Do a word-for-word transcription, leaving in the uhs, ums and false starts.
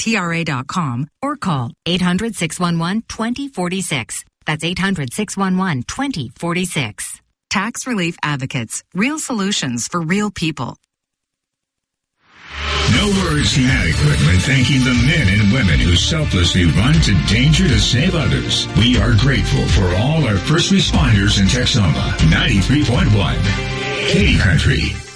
T R A dot com or call eight hundred, six one one, two zero four six. That's eight hundred, six one one, two zero four six. Tax Relief Advocates. Real solutions for real people. No words inadequate when thanking the men and women who selflessly run to danger to save others. We are grateful for all our first responders in Texoma. ninety-three point one. Katy Country.